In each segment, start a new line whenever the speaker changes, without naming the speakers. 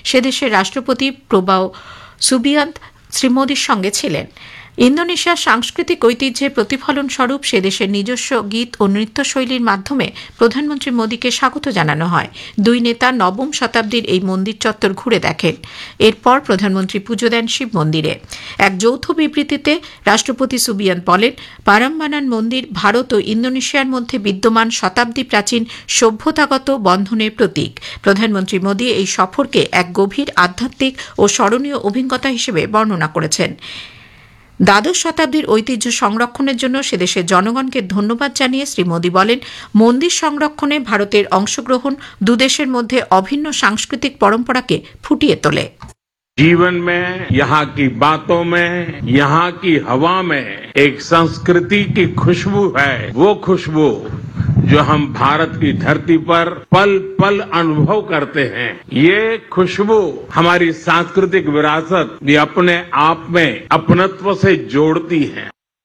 সে দেশের রাষ্ট্রপতি প্রবাও সুবিয়ান্ত শ্রী মোদীর সঙ্গে ছিলেন। ইন্দোনেশিয়ার সাংস্কৃতিক ঐতিহ্যের প্রতিফলন স্বরূপ সে দেশের নিজস্ব গীত ও নৃত্যশৈলীর মাধ্যমে প্রধানমন্ত্রী মোদীকে স্বাগত জানানো হয়। দুই নেতা নবম শতাব্দীর এই মন্দির চত্বর ঘুরে দেখেন। এরপর প্রধানমন্ত্রী পুজো দেন শিব মন্দিরে। এক যৌথ বিবৃতিতে রাষ্ট্রপতি সুবিয়ান্ত বলেন, পারাম্বানান মন্দির ভারত ও ইন্দোনেশিয়ার মধ্যে বিদ্যমান শতাব্দী প্রাচীন সভ্যতাগত বন্ধনের প্রতীক। প্রধানমন্ত্রী মোদী এই সফরকে এক গভীর আধ্যাত্মিক ও স্মরণীয় অভিজ্ঞতা হিসেবে বর্ণনা করেছেন। দ্বাদশ শতাব্দীর ঐতিহ্য সংরক্ষণের জন্য সেদেশের জনগণকে ধন্যবাদ জানিয়ে শ্রী মোদী বলেন, মন্দির সংরক্ষণে ভারতের অংশগ্রহণ দুদেশের মধ্যে অভিন্ন সাংস্কৃতিক পরম্পরাকে ফুটিয়ে তোলে।
जीवन में यहाँ की बातों में, यहाँ की हवा में एक संस्कृति की खुशबू है। वो खुशबू जो हम भारत की धरती पर पल पल अनुभव करते हैं, ये खुशबू हमारी सांस्कृतिक विरासत भी अपने आप में अपनत्व से जोड़ती है।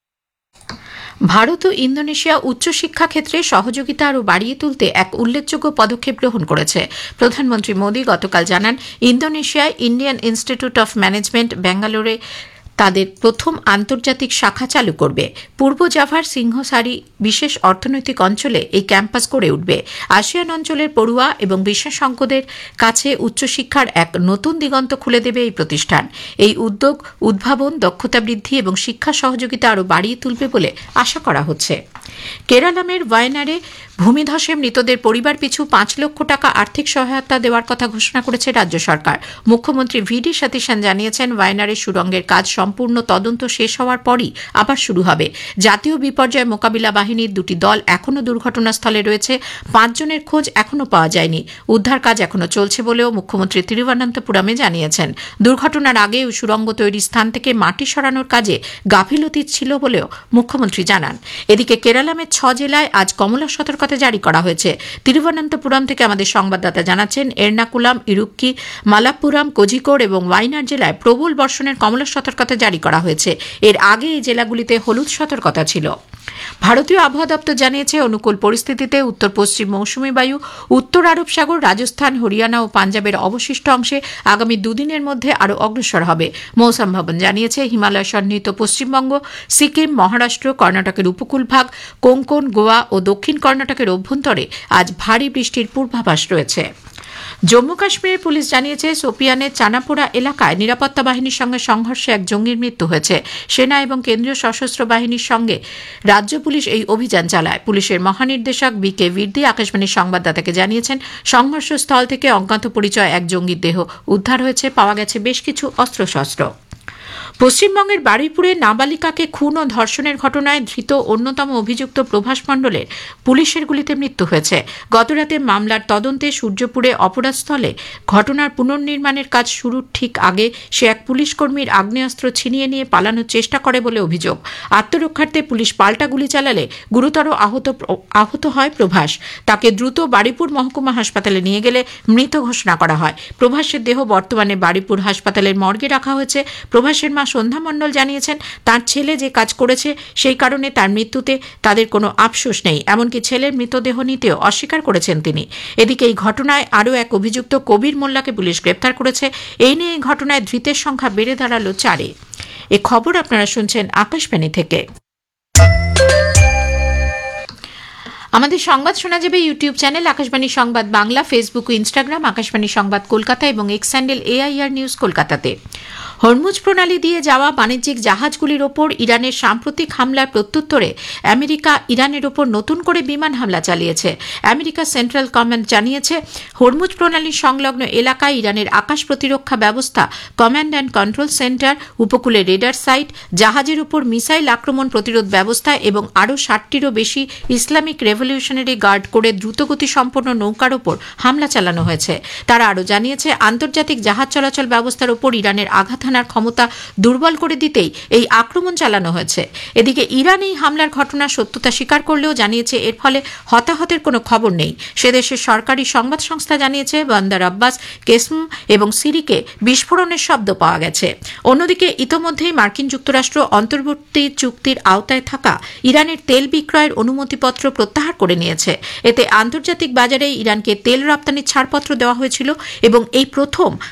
ভারত ও ইন্দোনেশিয়া উচ্চশিক্ষা ক্ষেত্রে সহযোগিতা আরও বাড়িয়ে তুলতে এক উল্লেখযোগ্য পদক্ষেপ গ্রহণ করেছে। প্রধানমন্ত্রী মোদী গতকাল জানান, ইন্দোনেশিয়ায় ইন্ডিয়ান ইনস্টিটিউট অফ ম্যানেজমেন্ট ব্যাঙ্গালোরে তাদের প্রথম আন্তর্জাতিক শাখা চালু করবে। পূর্ব জাভার সিংহসারি বিশেষ অর্থনৈতিক অঞ্চলে এই ক্যাম্পাস গড়ে উঠবে। আসিয়ান অঞ্চলের পড়ুয়া এবং বিশেষজ্ঞদের কাছে উচ্চশিক্ষার এক নতুন দিগন্ত খুলে দেবে এই প্রতিষ্ঠান। এই উদ্যোগ উদ্ভাবন, দক্ষতা বৃদ্ধি এবং শিক্ষা সহযোগিতা আরও বাড়িয়ে তুলবে বলে আশা করা হচ্ছে। কেরালামের ওয়ায়নাডে ভূমিধসে মৃতদের পরিবার পিছু 5 লক্ষ টাকা আর্থিক সহায়তা দেওয়ার কথা ঘোষণা করেছে রাজ্য সরকার। মুখ্যমন্ত্রী ভিডি সতীশন জানিয়েছেন, ওয়ায়নাডের সুড়ঙ্গের কাজ সম্পূর্ণ তদন্ত শেষ হওয়ার পরই আবার শুরু হবে। জাতীয় বিপর্যয় মোকাবিলা বাহিনীর 2টি দল এখনও দুর্ঘটনাস্থলে রয়েছে। 5 জনের খোঁজ এখনও পাওয়া যায়নি। উদ্ধার কাজ এখনও চলছে বলেও মুখ্যমন্ত্রী তিরুবনন্তপুরমে জানিয়েছেন। দুর্ঘটনার আগে ওই সুড়ঙ্গ তৈরির স্থান থেকে মাটি সরানোর কাজে গাফিলতি ছিল বলেও মুখ্যমন্ত্রী জানান। এদিকে কেরালামের 6 জেলায় আজ কমলা সতর্কতা জারি করা হয়েছে। তিরুবনন্তপুরম থেকে আমাদের সংবাদদাতা জানাচ্ছেন, এর্নাকুলাম, ইরুক্কি, মালাপ্পুরম, কোঝিকোড এবং ওয়াইনাড জেলায় প্রবল বর্ষণের কমলা সতর্কতা জারি করা হয়েছে। এর আগে এই জেলাগুলিতে হলুদ সতর্কতা ছিল। ভারতীয় আবহাওয়া দপ্তর জানিয়েছে, অনুকূল পরিস্থিতিতে উত্তর পশ্চিম মৌসুমী বায়ু উত্তর আরব সাগর, রাজস্থান, হরিয়ানা ও পাঞ্জাবের অবশিষ্ট অংশে আগামী 2 দিনের মধ্যে আরও অগ্রসর হবে। মৌসুম ভবন জানিয়েছে, হিমালয় সন্নিহিত পশ্চিমবঙ্গ, সিকিম, মহারাষ্ট্র, কর্ণাটকের উপকূলভাগ, কোঙ্কন, গোয়া ও দক্ষিণ কর্ণাটকের অভ্যন্তরে আজ ভারী বৃষ্টির পূর্বাভাস রয়েছে। জম্মু কাশ্মীরের পুলিশ জানিয়েছে, সোপিয়ানের চানাপোরা এলাকায় নিরাপত্তা বাহিনীর সঙ্গে সংঘর্ষে এক জঙ্গির মৃত্যু হয়েছে। সেনা এবং কেন্দ্রীয় সশস্ত্র বাহিনীর সঙ্গে রাজ্য পুলিশ এই অভিযান চালায়। পুলিশের মহানির্দেশক বিকে বির্দি আকাশবাণীর সংবাদদাতাকে জানিয়েছেন, সংঘর্ষস্থল থেকে অজ্ঞাত পরিচয় এক জঙ্গির দেহ উদ্ধার হয়েছে। পাওয়া গেছে বেশ কিছু অস্ত্রশস্ত্র। পশ্চিমবঙ্গের বারুইপুরে নাবালিকাকে খুন ও ধর্ষণের ঘটনায় ধৃত অন্যতম অভিযুক্ত প্রভাস মণ্ডলের পুলিশের গুলিতে মৃত্যু হয়েছে। গতরাতে মামলার তদন্তে সূর্যপুরে অপরাধস্থলে ঘটনার পুনর্নির্মাণের কাজ শুরুর ঠিক আগে সে এক পুলিশকর্মীর আগ্নেয়াস্ত্র ছিনিয়ে নিয়ে পালানোর চেষ্টা করে বলে অভিযোগ। আত্মরক্ষার্থে পুলিশ পাল্টা গুলি চালালে গুরুতর আহত হয় প্রভাস। তাকে দ্রুত বারুইপুর মহকুমা হাসপাতালে নিয়ে গেলে মৃত ঘোষণা করা হয়। প্রভাসের দেহ বর্তমানে বারুইপুর হাসপাতালের মর্গে রাখা হয়েছে। প্রভাসের মা সন্ধ্যা মণ্ডল জানিয়েছেন, তার ছেলে যে কাজ করেছে সেই কারণে তার মৃত্যুতে তাদের কোনো আফসোস নেই। এমনকি ছেলের মৃতদেহ নিতেও অস্বীকার করেছেন তিনি। এদিকে এই ঘটনায় আরও এক অভিযুক্ত কবির মোল্লাকে পুলিশ গ্রেপ্তার করেছে। এই নিয়ে এই ঘটনায় ধৃতের সংখ্যা বেড়ে দাঁড়ালো 4-এ। এ খবর আপনারা শুনছেন আকাশবাণী থেকে। আমাদের সংবাদ শোনা যাবে ইউটিউব চ্যানেল আকাশবাণী সংবাদ বাংলা, ফেসবুক ও ইনস্টাগ্রাম আকাশবাণী সংবাদ কলকাতা এবং এক্স হ্যান্ডেল AIR নিউজ কলকাতাতে। হরমুজ প্রণালী দিয়ে যাওয়া বাণিজ্যিক জাহাজগুলির ওপর ইরানের সাম্প্রতিক হামলার প্রত্যুত্তরে আমেরিকা ইরানের ওপর নতুন করে বিমান হামলা চালিয়েছে। আমেরিকা সেন্ট্রাল কমান্ড জানিয়েছে, হরমুজ প্রণালীর সংলগ্ন এলাকায় ইরানের আকাশ প্রতিরক্ষা ব্যবস্থা, কমান্ড অ্যান্ড কন্ট্রোল সেন্টার, উপকূলে রেডার সাইট, জাহাজের উপর মিসাইল আক্রমণ প্রতিরোধ ব্যবস্থা এবং আরও 60টিরও বেশি ইসলামিক রেভলিউশনারি গার্ড করে দ্রুতগতি সম্পন্ন নৌকার ওপর হামলা চালানো হয়েছে। তারা আরও জানিয়েছে, আন্তর্জাতিক জাহাজ চলাচল ব্যবস্থার ওপর ইরানের আঘাত হানার ক্ষমতা দুর্বল করে দিতেই এই আক্রমণ চালানো হয়েছে। এদিকে ইরান এই হামলার ঘটনার সত্যতা স্বীকার করলেও জানিয়েছে এর ফলে হতাহতের কোনো খবর নেই। সে দেশের সরকারি সংবাদ সংস্থা জানিয়েছে, বন্দর আব্বাস, কেসম এবং সিরিকে বিস্ফোরণের শব্দ পাওয়া গেছে। অন্যদিকে ইতোমধ্যেই মার্কিন যুক্তরাষ্ট্র অন্তর্বর্তী চুক্তির আওতায় থাকা ইরানের তেল বিক্রয়ের অনুমতিপত্র প্রত্যাহার করে নিয়েছে। এতে আন্তর্জাতিক বাজারে ইরানকে তেল রপ্তানির ছাড়পত্র দেওয়া হয়েছিল এবং এই প্রথম